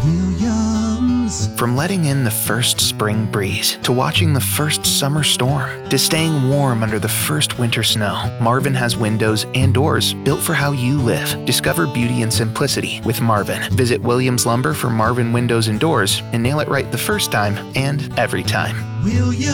Williams. From letting in the first spring breeze, to watching the first summer storm, to staying warm under the first winter snow, Marvin has windows and doors built for how you live. Discover beauty and simplicity with Marvin. Visit Williams Lumber for Marvin windows and doors and nail it right the first time and every time. Williams.